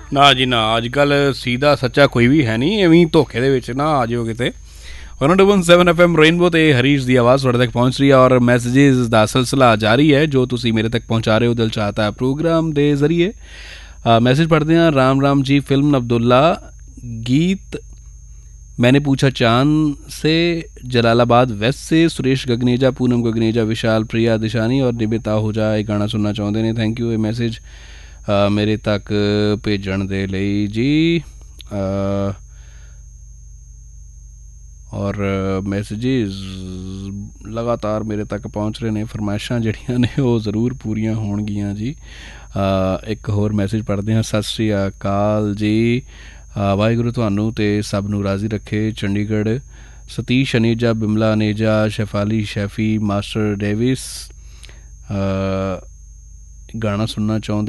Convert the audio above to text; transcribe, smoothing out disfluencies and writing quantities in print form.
ਨਾ ਜੀ ਨਾ, ਅੱਜ ਕੱਲ੍ਹ ਸਿੱਧਾ ਸੱਚਾ ਕੋਈ ਵੀ ਹੈ ਨਹੀਂ, ਐਵੇਂ ਧੋਖੇ ਦੇ ਵਿੱਚ ਨਾ ਆ ਜਾਓ ਕਿਤੇ। 107 FM ਰੇਨਬੋ ਤੇ ਹਰੀਸ਼ ਦੀ ਆਵਾਜ਼ ਤੁਹਾਡੇ ਤੱਕ ਪਹੁੰਚ ਰਹੀ ਹੈ ਔਰ ਮੈਸੇजेस ਦਾ ਸਿਲਸਿਲਾ ਜਾਰੀ ਹੈ ਜੋ ਤੁਸੀਂ ਮੇਰੇ ਤੱਕ ਪਹੁੰਚਾ ਰਹੇ ਹੋ ਦਿਲ ਚਾਹਤਾ ਹੈ प्रोग्राम ਦੇ ਜ਼ਰੀਏ। मैसेज पढ़ते हैं। राम राम जी, फिल्म अब्दुल्ला, गीत मैंने पूछा चांद से, जलालाबाद वेस्ट से सुरेश गगनेजा, पूनम गगनेजा, विशाल, प्रिया दिशानी और निबिता आहूजा ये गाना सुनना चाहते हैं। थैंक यू ये मैसेज मेरे तक भेजण दे लई जी। और मैसेजेस लगातार मेरे तक पहुँच रहे हैं। फरमाइशां जड़ियां ने वो ज़रूर पूरियां होणगियां जी। एक होर मैसेज पढ़ते हैं। सत श्री अकाल जी, वाहिगुरू तुहानू ते सब नू राज़ी रखे। Chandigarh Satish Aneja, Bimla Aneja, Shefali Chaffee, master Davis गाना सुनना चाहते